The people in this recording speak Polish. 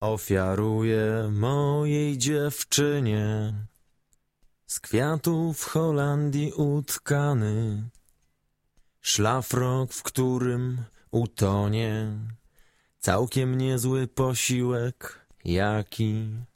Ofiaruję mojej dziewczynie z kwiatów Holandii utkany szlafrok, w którym utonie całkiem niezły posiłek, jaki